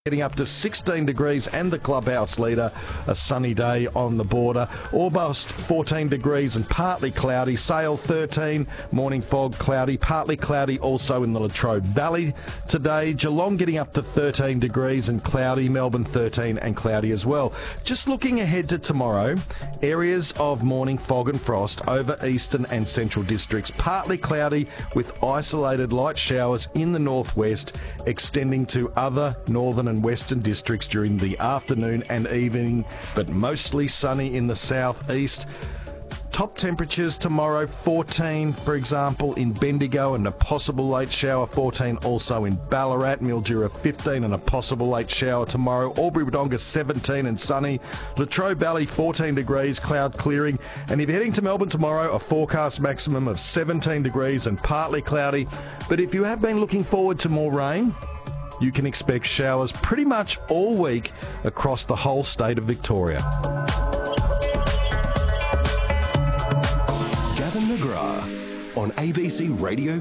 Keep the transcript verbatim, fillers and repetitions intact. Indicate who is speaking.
Speaker 1: Getting up to sixteen degrees and the clubhouse leader, a sunny day on the border. Almost fourteen degrees and partly cloudy. Sale thirteen, morning fog, cloudy, partly cloudy also in the Latrobe Valley today. Geelong getting up to thirteen degrees and cloudy. Melbourne thirteen and cloudy as well. Just looking ahead to tomorrow, areas of morning fog and frost over eastern and central districts. Partly cloudy with isolated light showers in the northwest, extending to other northern and western districts during the afternoon and evening, but mostly sunny in the southeast. Top temperatures tomorrow, fourteen, for example, in Bendigo and a possible late shower, fourteen also in Ballarat, Mildura fifteen and a possible late shower tomorrow, Albury-Wodonga seventeen and sunny, Latrobe Valley fourteen degrees, cloud clearing, and if you're heading to Melbourne tomorrow, a forecast maximum of seventeen degrees and partly cloudy. But if you have been looking forward to more rain, you can expect showers pretty much all week across the whole state of Victoria.
Speaker 2: Gavin McGrath on A B C Radio